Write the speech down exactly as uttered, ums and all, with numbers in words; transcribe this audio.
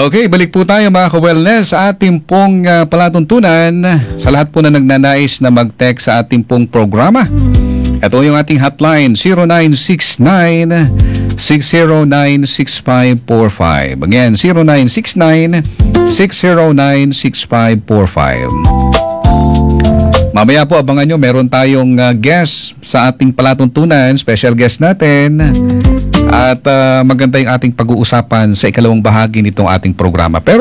Okay, balik po tayo mga ka-wellness sa ating pong uh, palatuntunan sa lahat po na nagnanais na mag-text sa ating pong programa. Ito yung ating hotline, zero nine six nine, six zero nine, six five four five. Again, zero nine six nine, six zero nine, six five four five. Mamaya po, abangan nyo, meron tayong uh, guest sa ating palatuntunan, special guest natin. At uh, maganda yung ating pag-uusapan sa ikalawang bahagi nitong ating programa. Pero